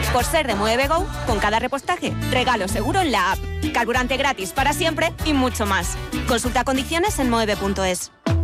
Por ser de Mueve Go, con cada repostaje, regalo seguro en la app. Carburante gratis para siempre y mucho más. Consulta condiciones en moeve.es.